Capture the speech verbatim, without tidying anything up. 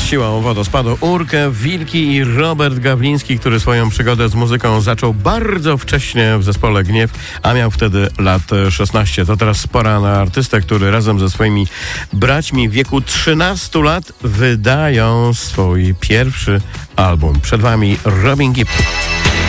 siłą wodospadu Urkę, Wilki i Robert Gawliński, który swoją przygodę z muzyką zaczął bardzo wcześnie w zespole Gniew, a miał wtedy lat szesnaście. To teraz pora na artystę, który razem ze swoimi braćmi w wieku trzynastu lat wydają swój pierwszy album. Przed wami Robin Gibb.